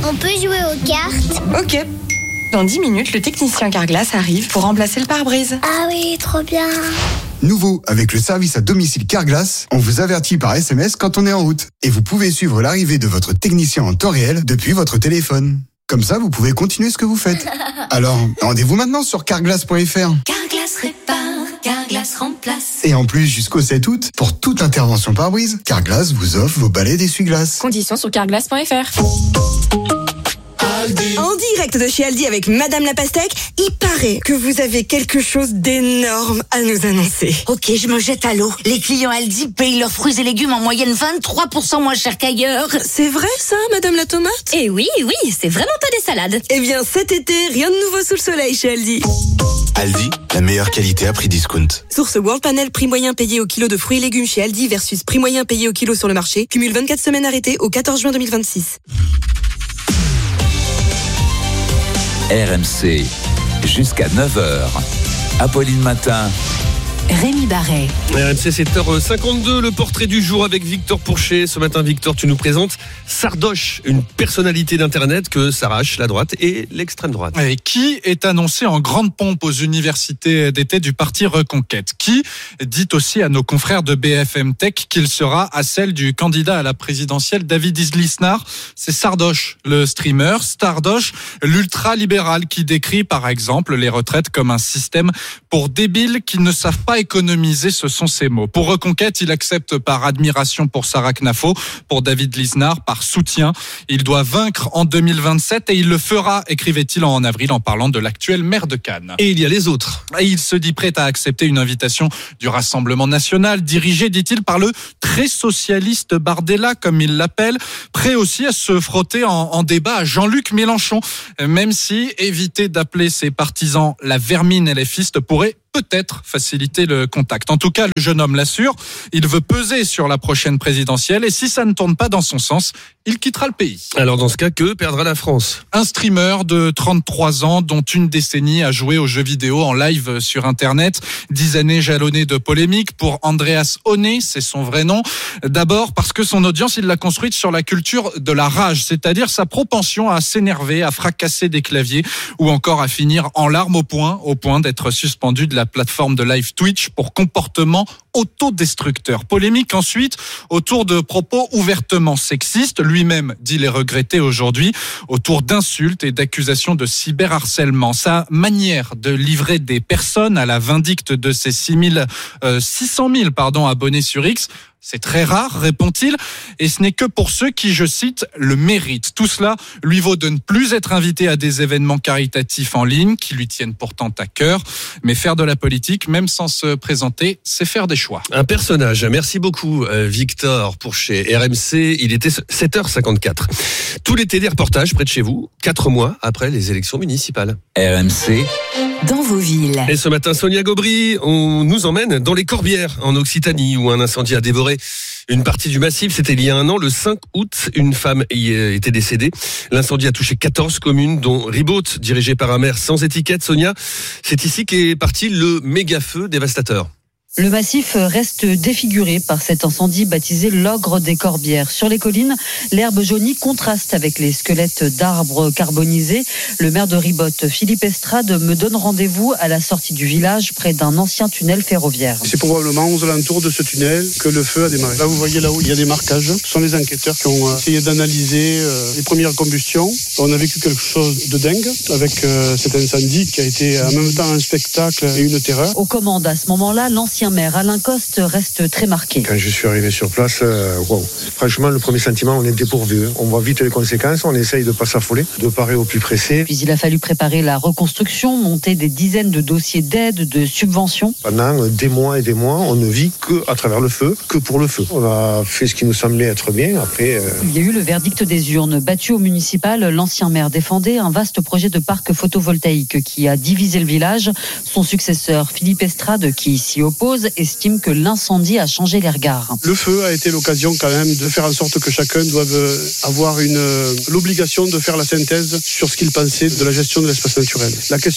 On peut jouer aux cartes? Ok. Dans 10 minutes, le technicien Carglass arrive pour remplacer le pare-brise. Ah oui, trop bien. Nouveau, avec le service à domicile Carglass, on vous avertit par SMS quand on est en route. Et vous pouvez suivre l'arrivée de votre technicien en temps réel depuis votre téléphone. Comme ça, vous pouvez continuer ce que vous faites. Alors, rendez-vous maintenant sur carglass.fr. Carglass répare, Carglass remplace. Et en plus, jusqu'au 7 août, pour toute intervention pare-brise, Carglass vous offre vos balais d'essuie-glace. Conditions sur carglass.fr. En direct de chez Aldi avec Madame la Pastèque, il paraît que vous avez quelque chose d'énorme à nous annoncer. Ok, je me jette à l'eau. Les clients Aldi payent leurs fruits et légumes en moyenne 23% moins cher qu'ailleurs. C'est vrai ça, Madame la Tomate? Eh oui, c'est vraiment pas des salades. Eh bien, cet été, rien de nouveau sous le soleil chez Aldi. Aldi, la meilleure qualité à prix discount. Source World Panel, prix moyen payé au kilo de fruits et légumes chez Aldi versus prix moyen payé au kilo sur le marché. Cumule 24 semaines arrêtées au 14 juin 2026. RMC, jusqu'à 9h. Apolline Matin. Rémi Barret. RMC 7h52, le portrait du jour avec Victor Pourchet. Ce matin, Victor, tu nous présentes Sardoche, une personnalité d'internet que s'arrache la droite et l'extrême droite. Et qui est annoncé en grande pompe aux universités d'été du parti Reconquête. Qui dit aussi à nos confrères de BFM Tech qu'il sera à celle du candidat à la présidentielle David Islisnar. C'est Sardoche, le streamer. Sardoche, l'ultra-libéral qui décrit par exemple les retraites comme un système pour débiles qui ne savent pas économiser, ce sont ses mots. Pour Reconquête, il accepte par admiration pour Sarah Knafo, pour David Lisnard, par soutien. Il doit vaincre en 2027 et il le fera, écrivait-il en avril en parlant de l'actuel maire de Cannes. Et il y a les autres. Et il se dit prêt à accepter une invitation du Rassemblement national, dirigé, dit-il, par le très socialiste Bardella, comme il l'appelle, prêt aussi à se frotter en débat à Jean-Luc Mélenchon, même si éviter d'appeler ses partisans la vermine LFiste pourrait peut-être faciliter le contact. En tout cas, le jeune homme l'assure, il veut peser sur la prochaine présidentielle et si ça ne tourne pas dans son sens, il quittera le pays. Alors dans ce cas, que perdra la France ? Un streamer de 33 ans, dont une décennie à jouer aux jeux vidéo en live sur Internet. 10 années jalonnées de polémiques pour Andreas Oné, c'est son vrai nom. D'abord parce que son audience, il l'a construite sur la culture de la rage, c'est-à-dire sa propension à s'énerver, à fracasser des claviers ou encore à finir en larmes au point d'être suspendu de la plateforme de live Twitch pour comportement autodestructeur. Polémique ensuite autour de propos ouvertement sexistes, lui-même dit les regretter aujourd'hui, autour d'insultes et d'accusations de cyberharcèlement. Sa manière de livrer des personnes à la vindicte de ses 600 000 abonnés sur X, c'est très rare, répond-il, et ce n'est que pour ceux qui, je cite, le méritent. Tout cela lui vaut de ne plus être invité à des événements caritatifs en ligne, qui lui tiennent pourtant à cœur. Mais faire de la politique, même sans se présenter, c'est faire des choix. Un personnage. Merci beaucoup, Victor Pourchet. RMC, il était 7h54. Tout l'été, des reportages près de chez vous, 4 mois après les élections municipales. RMC. Dans vos villes. Et ce matin, Sonia Gaubry, on nous emmène dans les Corbières, en Occitanie, où un incendie a dévoré une partie du massif. C'était il y a un an, le 5 août. Une femme y était décédée. L'incendie a touché 14 communes, dont Ribaute, dirigée par un maire sans étiquette. Sonia, c'est ici qu'est parti le méga-feu dévastateur. Le massif reste défiguré par cet incendie baptisé l'ogre des Corbières. Sur les collines, l'herbe jaunie contraste avec les squelettes d'arbres carbonisés. Le maire de Ribaute, Philippe Estrade, me donne rendez-vous à la sortie du village, près d'un ancien tunnel ferroviaire. C'est probablement aux alentours de ce tunnel que le feu a démarré. Là, vous voyez là où il y a des marquages. Ce sont les enquêteurs qui ont essayé d'analyser les premières combustions. On a vécu quelque chose de dingue avec cet incendie qui a été en même temps un spectacle et une terreur. Aux commandes, à ce moment-là, l'ancien maire Alain Coste reste très marqué. Quand je suis arrivé sur place, wow. Franchement, le premier sentiment, on est dépourvu. On voit vite les conséquences, on essaye de ne pas s'affoler, de parer au plus pressé. Puis il a fallu préparer la reconstruction, monter des dizaines de dossiers d'aide, de subventions. Pendant des mois et des mois, on ne vit qu'à travers le feu, que pour le feu. On a fait ce qui nous semblait être bien. Après, Il y a eu le verdict des urnes. Battu au municipal, l'ancien maire défendait un vaste projet de parc photovoltaïque qui a divisé le village. Son successeur, Philippe Estrade, qui s'y oppose, estime que l'incendie a changé les regards. Le feu a été l'occasion quand même de faire en sorte que chacun doive avoir l'obligation de faire la synthèse sur ce qu'il pensait de la gestion de l'espace naturel. La question